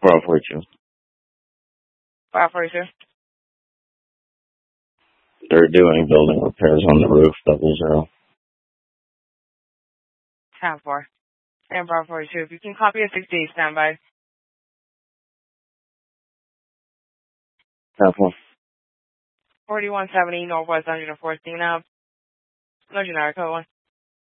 Bravo 42. 542. They're doing building repairs on the roof, 00. 10-4. And Bravo 42. If you can copy a 68, stand by. 10-4. 4170 Northwest 114 Ave. No generic code 1.